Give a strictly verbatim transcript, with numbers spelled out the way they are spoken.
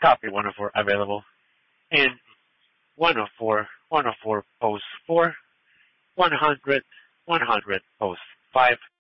copy one oh four available. And one oh four, one oh four post four, one hundred, one hundred post five,